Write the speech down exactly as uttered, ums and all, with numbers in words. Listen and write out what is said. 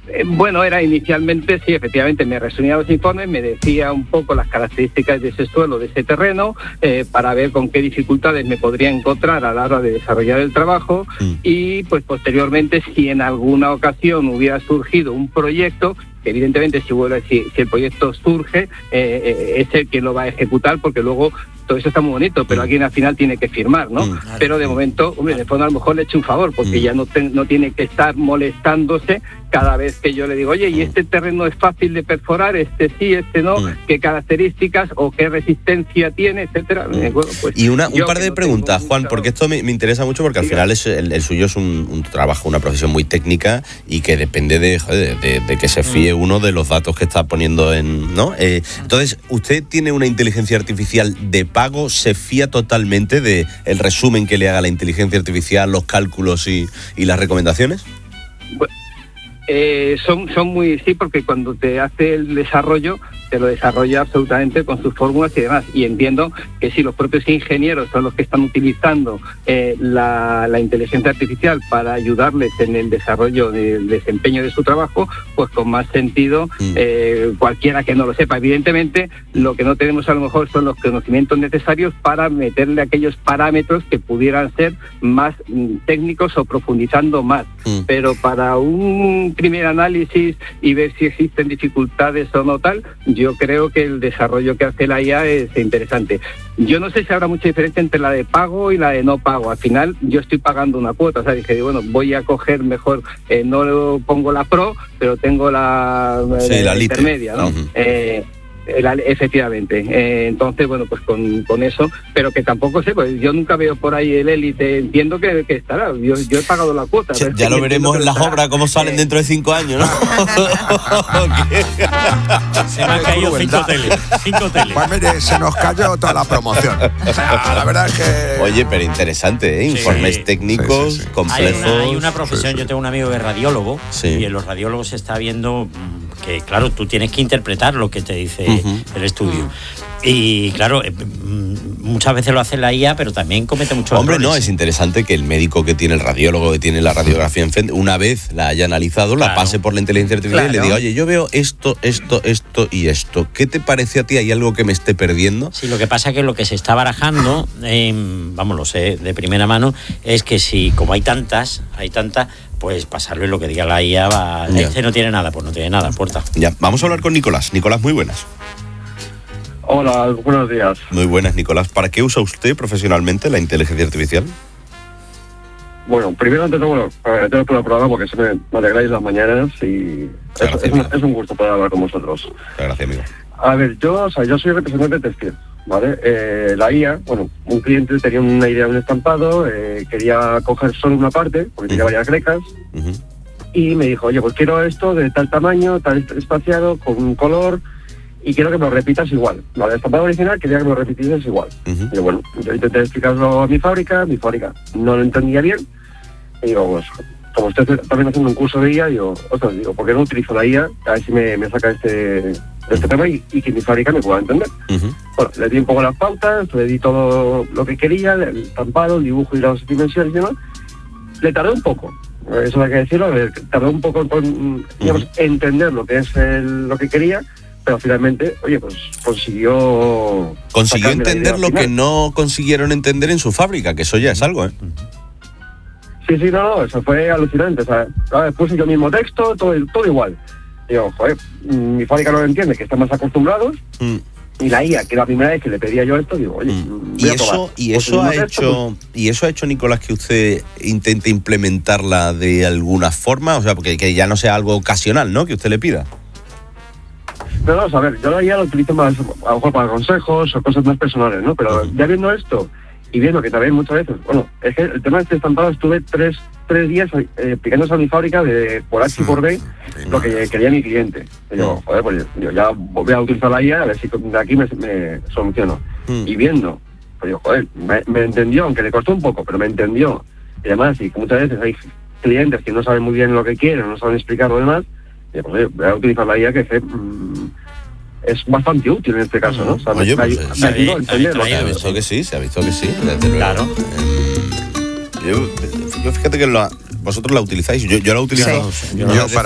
Eh, bueno, era inicialmente, sí, efectivamente, me resumía los informes, me decía un poco las características de ese suelo, de ese terreno, eh, para ver con qué dificultades me podría encontrar a la hora de desarrollar el trabajo mm. y, pues, posteriormente, si en alguna ocasión hubiera surgido un proyecto, evidentemente, si, vuelve, si, si el proyecto surge, eh, eh, es el que lo va a ejecutar, porque luego todo eso está muy bonito, pero mm. alguien al final tiene que firmar, ¿no? Mm. Pero de momento, hombre, de fondo a lo mejor le echo un favor, porque mm. ya no, te, no tiene que estar molestándose cada vez que yo le digo, oye, ¿y este terreno es fácil de perforar? Este sí, este no, mm. ¿qué características o qué resistencia tiene, etcétera? Mm. Bueno, pues, y una, un par de no preguntas, Juan, mucha... porque esto me, me interesa mucho, porque al final es, el, el suyo es un, un trabajo, una profesión muy técnica y que depende de, joder, de, de que se fíe mm. uno de los datos que está poniendo en, ¿no? Eh, entonces, ¿usted tiene una inteligencia artificial de pago? ¿Se fía totalmente de el resumen que le haga la inteligencia artificial, los cálculos y, y las recomendaciones? Bueno, eh, son, son muy, sí, porque cuando te hace el desarrollo, te lo desarrolla absolutamente con sus fórmulas y demás. Y entiendo que si los propios ingenieros son los que están utilizando eh, la, la inteligencia artificial para ayudarles en el desarrollo del desempeño de su trabajo, pues con más sentido, mm. eh, cualquiera que no lo sepa. Evidentemente, lo que no tenemos a lo mejor son los conocimientos necesarios para meterle aquellos parámetros que pudieran ser más mm, técnicos o profundizando más. Mm. Pero para un primer análisis y ver si existen dificultades o no tal, yo creo que el desarrollo que hace la I A es interesante. Yo no sé si habrá mucha diferencia entre la de pago y la de no pago. Al final yo estoy pagando una cuota, o sea, dije, bueno, voy a coger mejor, eh, no pongo la Pro, pero tengo la, sí, la, la intermedia, ¿no? Uh-huh. Eh, La, efectivamente, eh, entonces bueno, pues con, con eso, pero que tampoco sé, pues yo nunca veo por ahí el Élite, entiendo que, que estará, yo, yo he pagado la cuota. Sí, ya lo veremos en las obras cómo salen eh. dentro de cinco años, ¿no? Se me han caído cinco teles, cinco teles. Pues mire, se nos cayó toda la promoción. O sea, la verdad es que... Oye, pero interesante, ¿eh? Informes sí. técnicos, sí, sí, sí. complejos. Hay una, hay una profesión, sí, sí. yo tengo un amigo que es radiólogo, sí. y en los radiólogos se está viendo que, claro, tú tienes que interpretar lo que te dice uh-huh. el estudio. Uh-huh. Y claro, eh, muchas veces lo hace la I A, pero también comete muchos Hombre, errores. no, es interesante que el médico que tiene, el radiólogo que tiene la radiografía enfrente, una vez la haya analizado, claro. la pase por la inteligencia artificial claro. y le diga, oye, yo veo esto, esto, esto y esto. ¿Qué te parece a ti? ¿Hay algo que me esté perdiendo? Sí, lo que pasa es que lo que se está barajando, eh, vamos, lo sé de primera mano, es que si, como hay tantas, hay tantas, pues pasarle lo que diga la I A, va, este no tiene nada, pues no tiene nada, puerta. Ya, vamos a hablar con Nicolás. Nicolás, muy buenas. Hola, buenos días. Muy buenas, Nicolás. ¿Para qué usa usted profesionalmente la inteligencia artificial? Bueno, primero ante todo, bueno, agradeceros por el programa porque se me, me alegráis las mañanas y es, gracias, es, un, es un gusto poder hablar con vosotros. Gracias, amigo. A ver, yo, o sea, yo soy representante textil, ¿vale? Eh, la I A, bueno, un cliente tenía una idea de un estampado, eh, quería coger solo una parte, porque tenía uh-huh. varias grecas, uh-huh. y me dijo, oye, pues quiero esto de tal tamaño, tal espaciado, con un color, y quiero que me lo repitas igual. La del estampado original quería que me lo repitieses igual. Uh-huh. Y bueno, yo intenté explicarlo a mi fábrica, mi fábrica no lo entendía bien, y digo, pues, como estoy también haciendo un curso de I A, digo, ostras, digo, ¿por qué no utilizo la I A? A ver si me, me saca este, este tema y, y que mi fábrica me pueda entender. Uh-huh. Bueno, le di un poco las pautas, le di todo lo que quería, el estampado, el dibujo y las dimensiones y demás. Le tardé un poco, eso hay que decirlo, le tardé un poco en digamos, uh-huh. entender lo que es el, lo que quería, pero finalmente, oye, pues consiguió... Consiguió entender lo que no consiguieron entender en su fábrica, que eso ya es algo, ¿eh? Sí, sí, no, no, eso fue alucinante. O sea, puse yo mismo texto, todo, todo igual. Digo, joder, mi fábrica no lo entiende, que están más acostumbrados. Mm. Y la I A, que la primera vez que le pedía yo esto, digo, oye, mm. ¿Y eso, y eso ha hecho, texto, pues... y eso ha hecho, Nicolás, que usted intente implementarla de alguna forma? O sea, porque que ya no sea algo ocasional, ¿no? Que usted le pida. No, no, a ver, yo la I A lo utilizo más, a lo mejor para consejos o cosas más personales, ¿no? Pero uh-huh. ya viendo esto, y viendo que también muchas veces, bueno, es que el tema de este estampado estuve tres, tres días eh, explicándose a mi fábrica de por H y por B sí, lo que quería mi cliente. Y yo, joder, pues yo ya voy a utilizar la I A a ver si de aquí me, me soluciono. Mm. Y viendo, pues yo, joder, me, me entendió, aunque le costó un poco, pero me entendió. Y además, y que muchas veces hay clientes que no saben muy bien lo que quieren, no saben explicar lo demás, y pues oye, voy a utilizar la I A que es, mm, es bastante útil en este caso, ¿no? O sea, oye, me, pues, me ayudó a entender. Se ha visto que sí, se ha visto que sí, desde luego. Claro. Eh, yo, yo fíjate que lo, vosotros la utilizáis, yo, yo la utilizo. Sí. Yo, yo para